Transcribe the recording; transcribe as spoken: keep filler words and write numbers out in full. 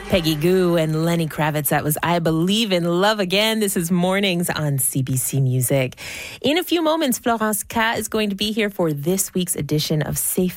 Peggy Gou and Lenny Kravitz. That was I Believe in Love Again. This is Mornings on C B C Music. In a few moments, Florence K is going to be here for this week's edition of Safe